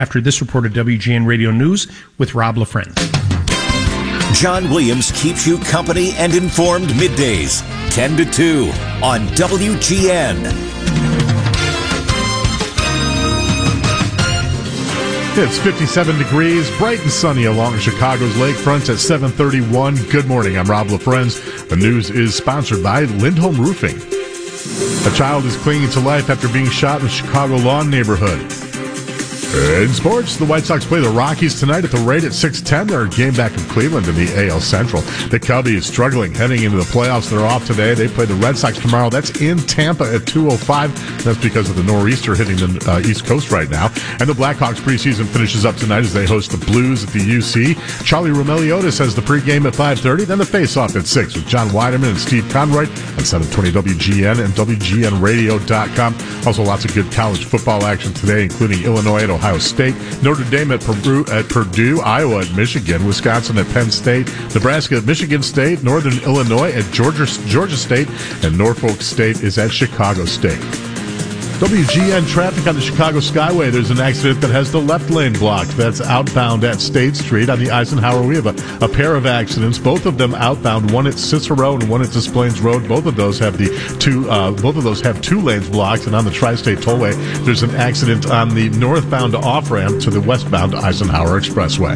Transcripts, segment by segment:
After this report of WGN Radio News with Rob LaFrance. John Williams keeps you company and informed middays, 10 to 2 on WGN. It's 57 degrees, bright and sunny along Chicago's lakefront at 7:31. Good morning, I'm Rob LaFrance. The news is sponsored by Lindholm Roofing. A child is clinging to life after being shot in the Chicago Lawn neighborhood. In sports, the White Sox play the Rockies tonight at the rate at 6:10. They're a game back from Cleveland in the AL Central. The Cubbies struggling heading into the playoffs. They're off today. They play the Red Sox tomorrow. That's in Tampa at 2:05. That's because of the nor'easter hitting the East Coast right now. And the Blackhawks preseason finishes up tonight as they host the Blues at the UC. Charlie Roumeliotis has the pregame at 5:30. Then the face-off at 6 with John Weideman and Steve Conroy on 720 WGN and WGNradio.com. Also lots of good college football action today, including Illinois at Ohio State, Notre Dame at Purdue, Iowa at Michigan, Wisconsin at Penn State, Nebraska at Michigan State, Northern Illinois at Georgia State, and Norfolk State is at Chicago State. WGN traffic on the Chicago Skyway. There's an accident that has the left lane blocked. That's outbound at State Street on the Eisenhower. We have a pair of accidents, both of them outbound. One at Cicero and one at Des Plaines Road. Both of those have two lanes blocked. And on the Tri-State Tollway, there's an accident on the northbound off-ramp to the westbound Eisenhower Expressway.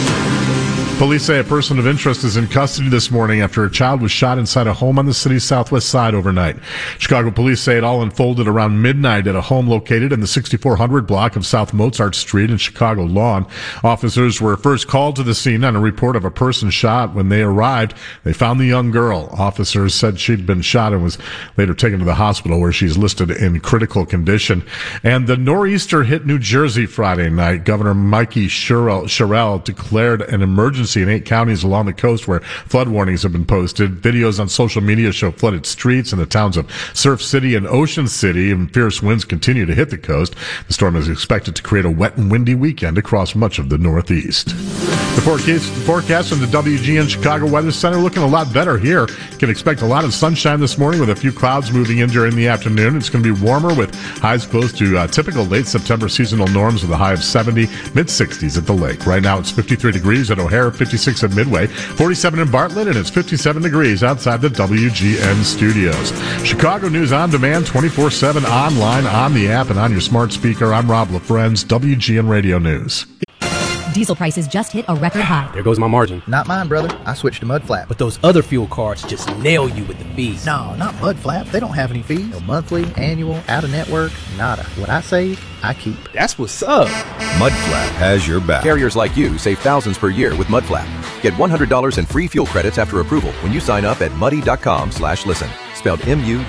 Police say a person of interest is in custody this morning after a child was shot inside a home on the city's southwest side overnight. Chicago police say it all unfolded around midnight at a home located in the 6400 block of South Mozart Street in Chicago Lawn. Officers were first called to the scene on a report of a person shot. When they arrived, they found the young girl. Officers said she'd been shot and was later taken to the hospital where she's listed in critical condition. And the nor'easter hit New Jersey Friday night. Governor Mikey Sherrill declared an emergency in 8 counties along the coast where flood warnings have been posted. Videos on social media show flooded streets in the towns of Surf City and Ocean City, and fierce winds continue to hit the coast. The storm is expected to create a wet and windy weekend across much of the Northeast. The forecast from the WGN Chicago Weather Center looking a lot better here. You can expect a lot of sunshine this morning with a few clouds moving in during the afternoon. It's going to be warmer with highs close to typical late September seasonal norms with a high of 70, mid-60s at the lake. Right now it's 53 degrees at O'Hare, 56 at Midway, 47 in Bartlett, and it's 57 degrees outside the WGN studios. Chicago News on demand, 24/7 online, on the app, and on your smart speaker. I'm Rob LaFrance, WGN Radio News. Diesel prices just hit a record high. There goes my margin. Not mine, brother. I switched to Mudflap. But those other fuel cards just nail you with the fees. No, not Mudflap. They don't have any fees. No monthly, annual, out-of-network, nada. What I save, I keep. That's what's up. Mudflap has your back. Carriers like you save thousands per year with Mudflap. Get $100 in free fuel credits after approval when you sign up at muddy.com/listen. Spelled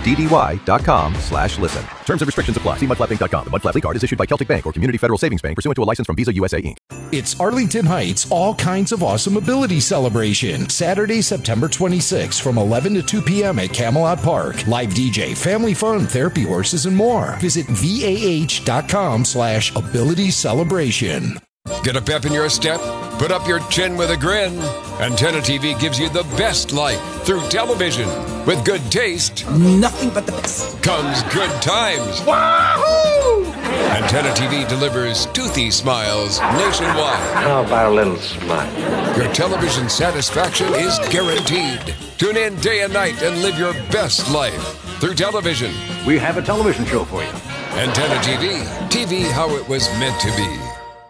MUDDY.com/listen. Terms and restrictions apply. See mudflapinc.com. The Mudflap card is issued by Celtic Bank or Community Federal Savings Bank pursuant to a license from Visa USA Inc. It's Arlington Heights All Kinds of Awesome Ability Celebration. Saturday, September 26th from 11 to 2 p.m. at Camelot Park. Live DJ, family fun, therapy horses, and more. Visit VAH.com/ability celebration. Get a pep in your step? Put up your chin with a grin. Antenna TV gives you the best life through television. With good taste, nothing but the best, comes good times. Wahoo! Antenna TV delivers toothy smiles nationwide. How about a little smile? Your television satisfaction is guaranteed. Tune in day and night and live your best life through television. We have a television show for you. Antenna TV. TV how it was meant to be.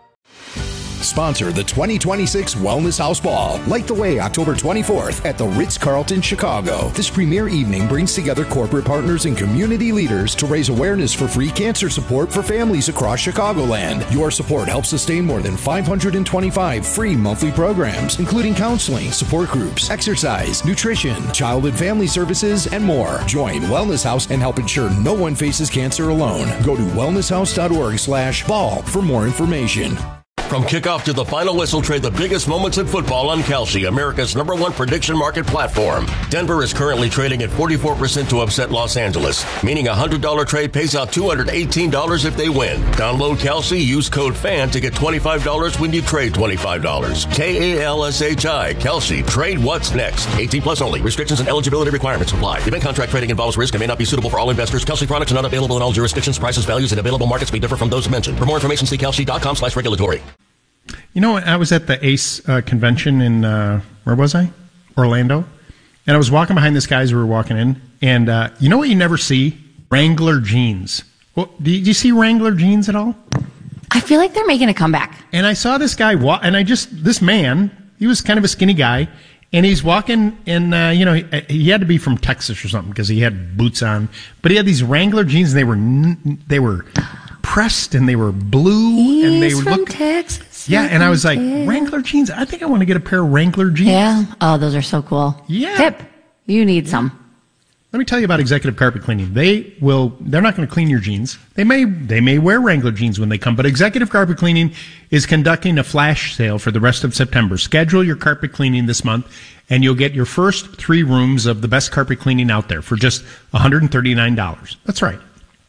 Sponsor the 2026 Wellness House Ball. Light the way October 24th at the Ritz-Carlton, Chicago. This premier evening brings together corporate partners and community leaders to raise awareness for free cancer support for families across Chicagoland. Your support helps sustain more than 525 free monthly programs, including counseling, support groups, exercise, nutrition, child and family services, and more. Join Wellness House and help ensure no one faces cancer alone. Go to wellnesshouse.org/ball for more information. From kickoff to the final whistle, trade the biggest moments in football on Kalshi, America's #1 prediction market platform. Denver is currently trading at 44% to upset Los Angeles, meaning a $100 trade pays out $218 if they win. Download Kalshi, use code FAN to get $25 when you trade $25. Kalshi, Kalshi, trade what's next. 18 plus only. Restrictions and eligibility requirements apply. Event contract trading involves risk and may not be suitable for all investors. Kalshi products are not available in all jurisdictions. Prices, values, and available markets may differ from those mentioned. For more information, see kalshi.com/regulatory. You know, I was at the ACE convention in, where was I? Orlando. And I was walking behind this guy as we were walking in. And you know what you never see? Wrangler jeans. Well, do you see Wrangler jeans at all? I feel like they're making a comeback. And I saw this guy, this man, he was kind of a skinny guy. And he's walking in, he had to be from Texas or something because he had boots on. But he had these Wrangler jeans and they were pressed and they were blue. And they from Texas. Yeah, and I was like, Wrangler jeans? I think I want to get a pair of Wrangler jeans. Yeah. Oh, those are so cool. Yeah. Tip, you need some. Let me tell you about Executive Carpet Cleaning. They're not going to clean your jeans. They may wear Wrangler jeans when they come, but Executive Carpet Cleaning is conducting a flash sale for the rest of September. Schedule your carpet cleaning this month, and you'll get your first 3 rooms of the best carpet cleaning out there for just $139. That's right.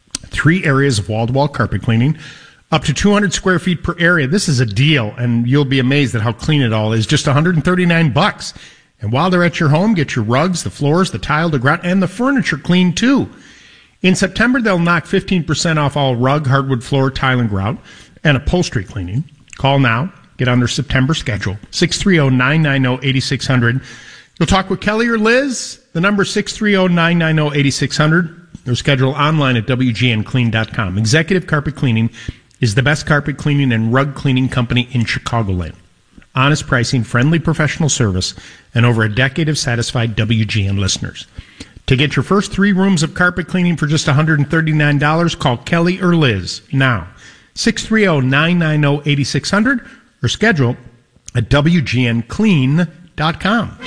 3 areas of wall-to-wall carpet cleaning, up to 200 square feet per area. This is a deal, and you'll be amazed at how clean it all is. Just $139. And while they're at your home, get your rugs, the floors, the tile, the grout, and the furniture cleaned too. In September, they'll knock 15% off all rug, hardwood floor, tile, and grout, and upholstery cleaning. Call now. Get on their September schedule. 630-990-8600. You'll talk with Kelly or Liz. The number is 630-990-8600. They're scheduled online at WGNclean.com. Executive Carpet Cleaning is the best carpet cleaning and rug cleaning company in Chicagoland. Honest pricing, friendly professional service, and over a decade of satisfied WGN listeners. To get your first 3 rooms of carpet cleaning for just $139, call Kelly or Liz now. 630-990-8600 or schedule at WGNclean.com.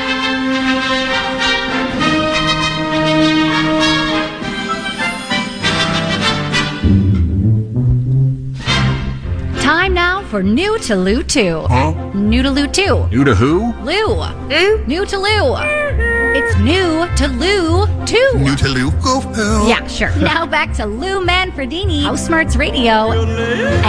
Time now for New to Lou 2. Huh? New to Lou 2. New to who? Lou. New to Lou. It's New to Lou 2. New to Lou? Go. Yeah, sure. Now back to Lou Manfredini, House Smarts Radio.